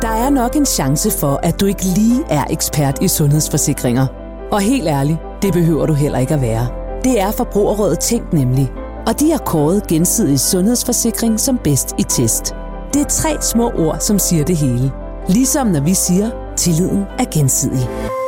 Der er nok en chance for, at du ikke lige er ekspert i sundhedsforsikringer. Og helt ærligt, det behøver du heller ikke at være. Det er Forbrugerrådet Tænk nemlig. Og de har kåret Gensidig sundhedsforsikring som bedst i test. Det er 3 små ord, som siger det hele. Ligesom når vi siger, tilliden er gensidig.